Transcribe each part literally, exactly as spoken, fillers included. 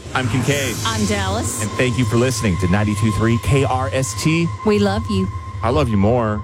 I'm Kincaid. I'm Dallas. And thank you for listening to ninety-two point three K R S T. We love you. I love you more.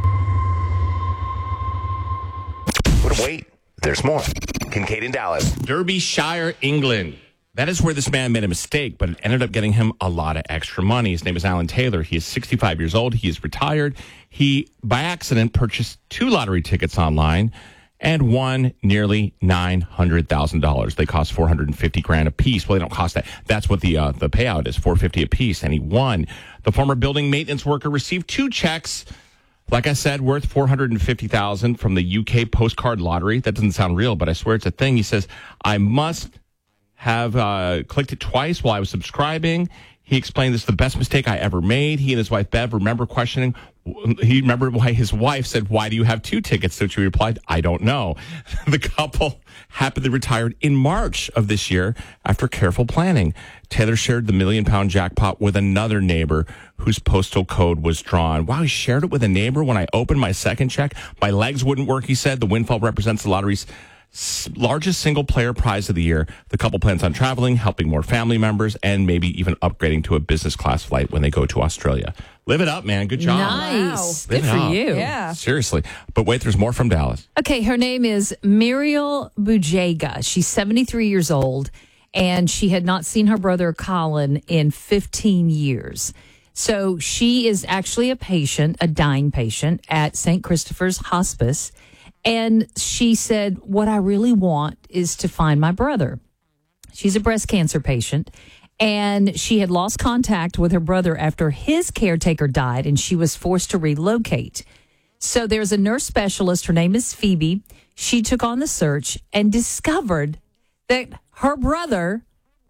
But wait, there's more. Kincaid and Dallas. Derbyshire, England. That is where this man made a mistake, but it ended up getting him a lot of extra money. His name is Alan Taylor. He is sixty-five years old. He is retired. He, by accident, purchased two lottery tickets online and won nearly nine hundred thousand dollars. They cost four hundred fifty grand a piece. Well, they don't cost that. That's what the uh, the payout is, four hundred fifty a piece, and he won. The former building maintenance worker received two checks, like I said, worth four hundred fifty thousand dollars from the U K postcard lottery. That doesn't sound real, but I swear it's a thing. He says, I must have uh, clicked it twice while I was subscribing. He explained this is the best mistake I ever made. He and his wife, Bev, remember questioning. He remembered why his wife said, why do you have two tickets? So she replied, I don't know. The couple happily retired in March of this year after careful planning. Taylor shared the million pound jackpot with another neighbor whose postal code was drawn. Wow, he shared it with a neighbor. When I opened my second check, my legs wouldn't work, he said. The windfall represents the lottery's largest single player prize of the year. The couple plans on traveling, helping more family members, and maybe even upgrading to a business class flight when they go to Australia. Live it up, man. Good job. Nice. Live Good it for up. you. Yeah. Seriously. But wait, there's more from Dallas. Okay, her name is Muriel Bujega. She's seventy-three years old, and she had not seen her brother Colin in fifteen years. So she is actually a patient, a dying patient at Saint Christopher's Hospice. And she said, what I really want is to find my brother. She's a breast cancer patient, and she had lost contact with her brother after his caretaker died, and she was forced to relocate. So there's a nurse specialist. Her name is Phoebe. She took on the search and discovered that her brother,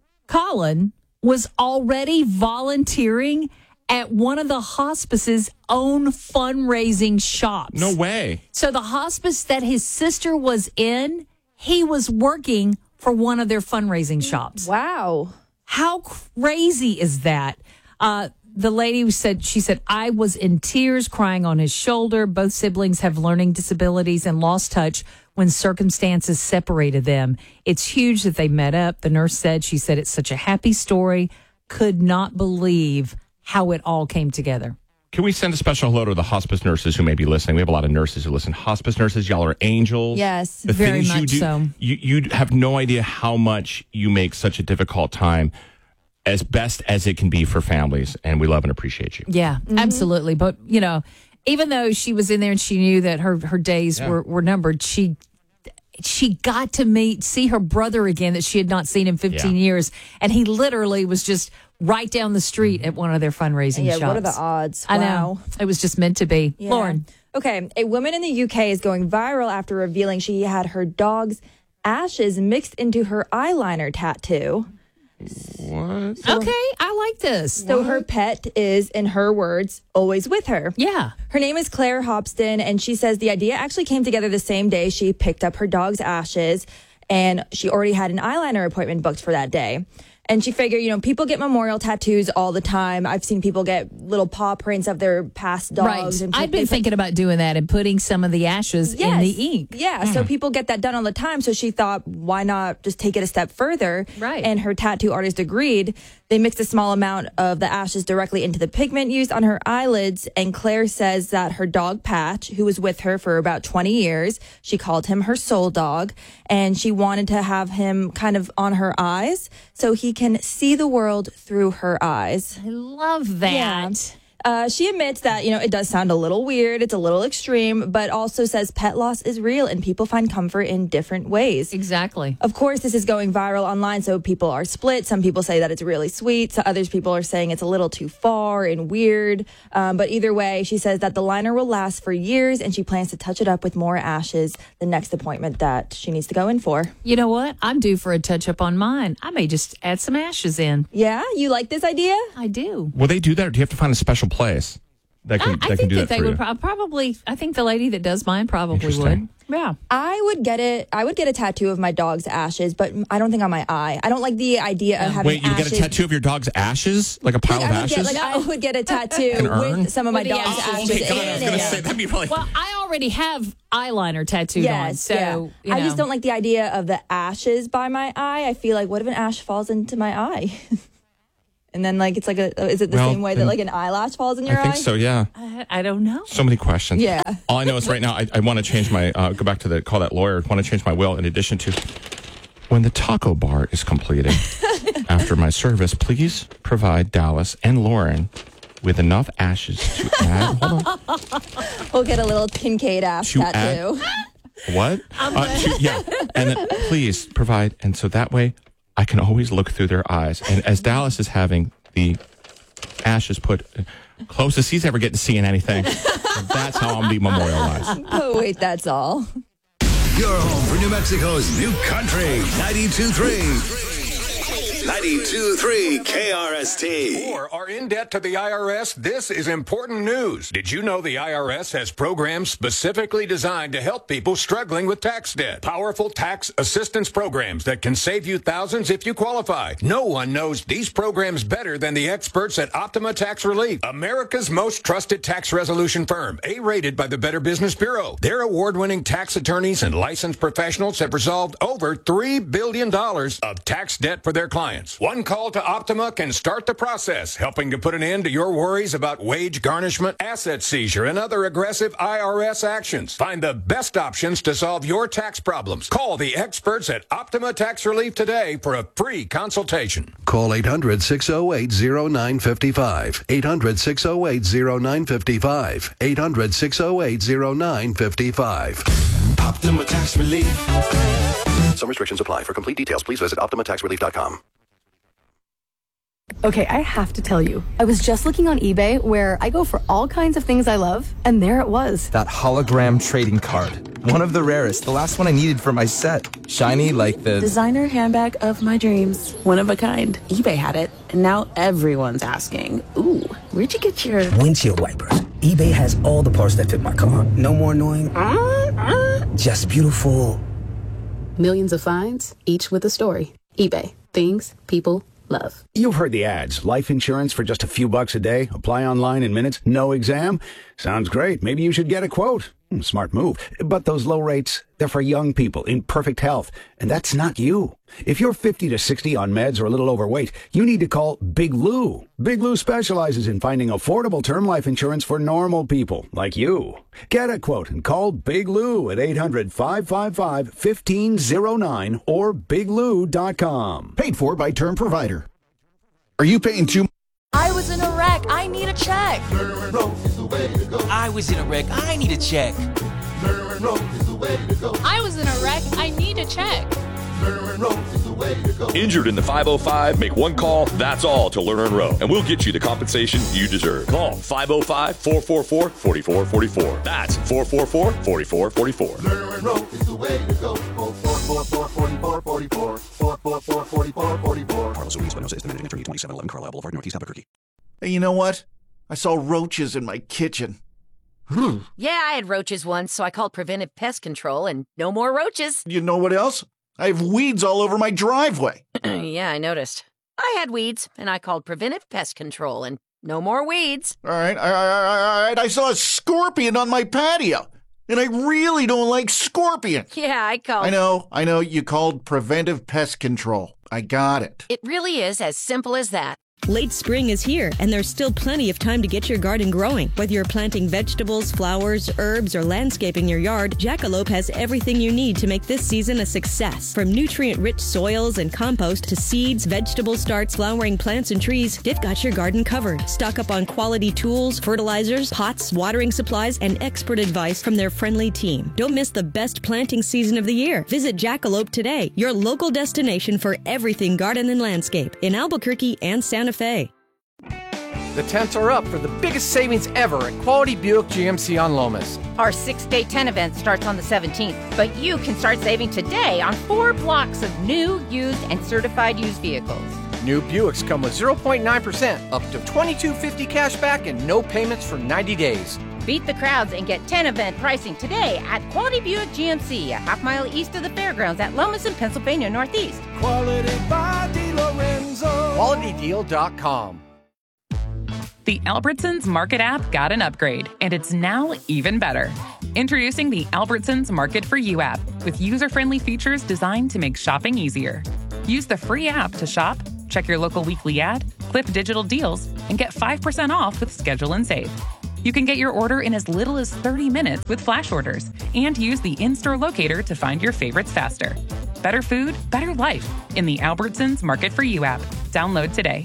Colin, was already volunteering at one of the hospice's own fundraising shops. No way. So the hospice that his sister was in, he was working for one of their fundraising shops. Wow. How crazy is that? Uh, the lady who said, she said, I was in tears crying on his shoulder. Both siblings have learning disabilities and lost touch when circumstances separated them. It's huge that they met up. The nurse said, she said, it's such a happy story. Could not believe how it all came together. Can we send a special hello to the hospice nurses who may be listening? We have a lot of nurses who listen. Hospice nurses, y'all are angels. Yes, the very things much you do, so. You, you have no idea how much you make such a difficult time as best as it can be for families, and we love and appreciate you. Yeah, mm-hmm. Absolutely. But, you know, even though she was in there and she knew that her, her days Yeah. were, were numbered, she she got to meet, see her brother again that she had not seen in fifteen Yeah. years. And he literally was just right down the street at one of their fundraising Yeah, shops. what are the odds? I Wow. know. It was just meant to be. Yeah. Lauren. Okay, a woman in the U K is going viral after revealing she had her dog's ashes mixed into her eyeliner tattoo. What? Okay, I like this. So her pet is, in her words, always with her. Yeah. Her name is Claire Hobston, and she says the idea actually came together the same day she picked up her dog's ashes, and she already had an eyeliner appointment booked for that day. And she figured, you know, people get memorial tattoos all the time. I've seen people get little paw prints of their past dogs. Right. And I'd been they put- thinking about doing that and putting some of the ashes in the ink. Yeah, so people get that done all the time. So she thought, why not just take it a step further? Right. And her tattoo artist agreed. They mixed a small amount of the ashes directly into the pigment used on her eyelids. And Claire says that her dog, Patch, who was with her for about twenty years, she called him her soul dog. And she wanted to have him kind of on her eyes so he can see the world through her eyes. I love that. Yeah. Uh, she admits that, you know, it does sound a little weird. It's a little extreme, but also says pet loss is real and people find comfort in different ways. Exactly. Of course, this is going viral online, so people are split. Some people say that it's really sweet. So others people are saying it's a little too far and weird. Um, but either way, she says that the liner will last for years and she plans to touch it up with more ashes the next appointment that she needs to go in for. You know what? I'm due for a touch up on mine. I may just add some ashes in. Yeah? You like this idea? I do. Will they do that, or do you have to find a special place that can, I, I that can think do that that they for would you? pro- probably, I think the lady that does mine probably would. Interesting. Yeah. I would get it. I would get a tattoo of my dog's ashes, but I don't think on my eye. I don't like the idea of having Wait, you ashes. get a tattoo of your dog's ashes? Like a pile Like, of I would ashes? get, like, I would get a tattoo An urn? with some of my With the dog's ashes. ashes Oh, okay, God, I was in going to it. say, that'd be really... Well, I already have eyeliner tattooed yes, on. So yeah. you I know. just don't like the idea of the ashes by my eye. I feel like, what if an ash falls into my eye? And then, like, it's like a, is it the Well, same way that, like, an eyelash falls in your eye? I think so, yeah. I, I don't know. So many questions. Yeah. All I know is right now, I, I want to change my, uh, go back to the, call that lawyer, want to change my will in addition to, when the taco bar is completed after my service, please provide Dallas and Lauren with enough ashes to add, hold on. We'll get a little Kincaid ash To tattoo. Add, what? Uh, to, yeah. And then please provide, and so that way, I can always look through their eyes. And as Dallas is having the ashes put closest he's ever getting to seeing anything, that's how I'm be memorialized. Oh, wait, that's all. Your home for New Mexico's new country, ninety-two point three. ninety-two point three K R S T. Or are in debt to the I R S? This is important news. Did you know the I R S has programs specifically designed to help people struggling with tax debt? Powerful tax assistance programs that can save you thousands if you qualify. No one knows these programs better than the experts at Optima Tax Relief, America's most trusted tax resolution firm, A-rated by the Better Business Bureau. Their award-winning tax attorneys and licensed professionals have resolved over three billion dollars of tax debt for their clients. One call to Optima can start the process, helping to put an end to your worries about wage garnishment, asset seizure, and other aggressive I R S actions. Find the best options to solve your tax problems. Call the experts at Optima Tax Relief today for a free consultation. Call eight hundred, six oh eight, oh nine five five. eight hundred, six oh eight, oh nine five five. eight hundred, six oh eight, oh nine five five. Optima Tax Relief. Some restrictions apply. For complete details, please visit optima tax relief dot com. Okay, I have to tell you, I was just looking on eBay where I go for all kinds of things I love, and there it was. That hologram trading card. One of the rarest. The last one I needed for my set. Shiny like the... designer handbag of my dreams. One of a kind. eBay had it, and now everyone's asking, ooh, where'd you get your... windshield wipers. eBay has all the parts that fit my car. No more annoying. Uh, uh. Just beautiful. Millions of finds, each with a story. eBay. Things people love. You've heard the ads. Life insurance for just a few bucks a day. Apply online in minutes. No exam. Sounds great. Maybe you should get a quote. Smart move. But those low rates, they're for young people in perfect health. And that's not you. If you're fifty to sixty on meds or a little overweight, you need to call Big Lou. Big Lou specializes in finding affordable term life insurance for normal people like you. Get a quote and call Big Lou at eight hundred, five five five, one five zero nine or big lou dot com. Paid for by Term Provider. Are you paying too much? I was in a wreck. I need a check. Lerner Road is the way to go. I was in a wreck. I need a check. Lerner Road is the way to go. I was in a wreck. I need a check. Lerner Road is the way to go. Injured in the five oh five? Make one call, that's all, to Lerner and Rowe, and we'll get you the compensation you deserve. Call five oh five, four four four, four four four four. That's four four four, four four four four. Lerner and Rowe is the way to go. four four four, four four four four. four four four, four four four four. Carlos Ruiz, Buenos Aires, the managing attorney, twenty-seven eleven Carlisle Boulevard, Northeast Albuquerque. Hey, you know what? I saw roaches in my kitchen. Yeah, I had roaches once, so I called Preventive Pest Control, and no more roaches. You know what else? I have weeds all over my driveway. Yeah, I noticed. I had weeds, and I called Preventive Pest Control, and no more weeds. All right, all right, all right. I saw a scorpion on my patio, and I really don't like scorpions. Yeah, I called. I know, I know. You called Preventive Pest Control. I got it. It really is as simple as that. Late spring is here, and there's still plenty of time to get your garden growing. Whether you're planting vegetables, flowers, herbs, or landscaping your yard, Jackalope has everything you need to make this season a success. From nutrient-rich soils and compost to seeds, vegetable starts, flowering plants, and trees, they've got your garden covered. Stock up on quality tools, fertilizers, pots, watering supplies, and expert advice from their friendly team. Don't miss the best planting season of the year. Visit Jackalope today, your local destination for everything garden and landscape in Albuquerque and Santa Fe. The tents are up for the biggest savings ever at Quality Buick G M C on Lomas. Our six-day tent event starts on the seventeenth, but you can start saving today on four blocks of new, used, and certified used vehicles. New Buicks come with zero point nine percent, up to twenty-two fifty cash back, and no payments for ninety days. Beat the crowds and get tent event pricing today at Quality Buick G M C, a half mile east of the fairgrounds at Lomas in Pennsylvania Northeast. Quality by DeLorenzo. Quality Deal dot com. The Albertsons Market app got an upgrade, and it's now even better. Introducing the Albertsons Market for You app with user-friendly features designed to make shopping easier. Use the free app to shop, check your local weekly ad, clip digital deals, and get five percent off with Schedule and Save. You can get your order in as little as thirty minutes with flash orders and use the in-store locator to find your favorites faster. Better food, better life in the Albertsons Market for You app. Download today.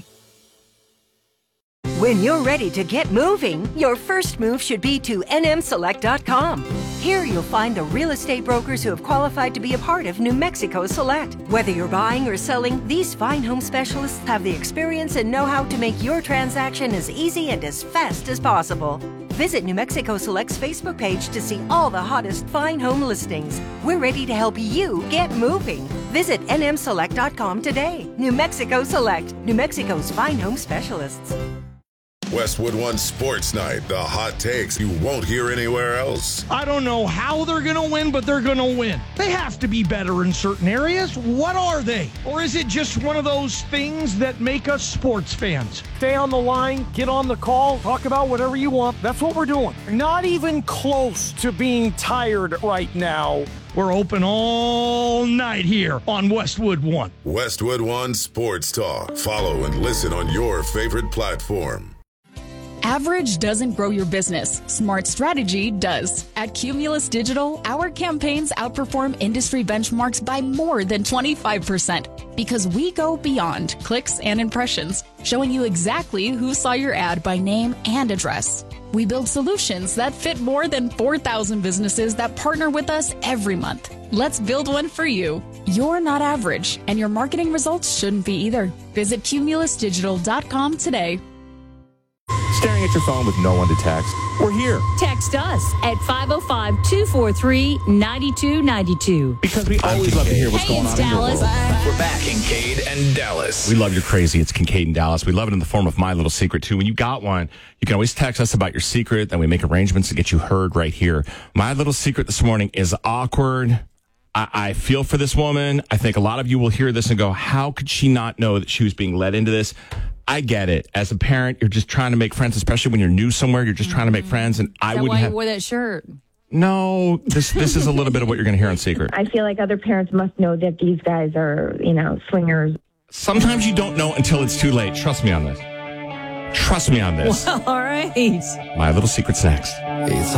When you're ready to get moving, your first move should be to N M Select dot com. Here you'll find the real estate brokers who have qualified to be a part of New Mexico Select. Whether you're buying or selling, these fine home specialists have the experience and know-how to make your transaction as easy and as fast as possible. Visit New Mexico Select's Facebook page to see all the hottest fine home listings. We're ready to help you get moving. Visit N M Select dot com today. New Mexico Select, New Mexico's fine home specialists. Westwood One Sports Night, the hot takes you won't hear anywhere else. I don't know how they're going to win, but they're going to win. They have to be better in certain areas. What are they? Or is it just one of those things that make us sports fans? Stay on the line, get on the call, talk about whatever you want. That's what we're doing. Not even close to being tired right now. We're open all night here on Westwood One. Westwood One Sports Talk. Follow and listen on your favorite platform. Average doesn't grow your business. Smart strategy does. At Cumulus Digital, our campaigns outperform industry benchmarks by more than twenty-five percent because we go beyond clicks and impressions, showing you exactly who saw your ad by name and address. We build solutions that fit more than four thousand businesses that partner with us every month. Let's build one for you. You're not average, and your marketing results shouldn't be either. Visit Cumulus Digital dot com today. Staring at your phone with no one to text? We're here. Text us at five oh five, two four three, nine two nine two. Because we always love to hear what's hey, going on Dallas. in your world. We're back, Kincaid and Dallas. We love your crazy. It's Kincaid and Dallas. We love it in the form of My Little Secret, too. When you got one, you can always text us about your secret, then we make arrangements to get you heard right here. My Little Secret this morning is awkward. I, I feel for this woman. I think a lot of you will hear this and go, how could she not know that she was being led into this? I get it. As a parent, you're just trying to make friends, especially when you're new somewhere. You're just mm-hmm. trying to make friends, and I Is that wouldn't why have. You wore that shirt? No, this this is a little bit of what you're going to hear on Secret. I feel like other parents must know that these guys are, you know, swingers. Sometimes you don't know until it's too late. Trust me on this. Trust me on this. Well, all right. My Little Secret's next. It's